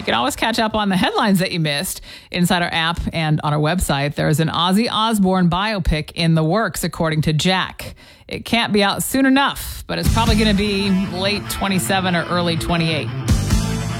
can always catch up on the headlines that you missed inside our app and on our website. There's an Ozzy Osbourne biopic in the works, according to Jack. It can't be out soon enough, but it's probably going to be late 27 or early 28.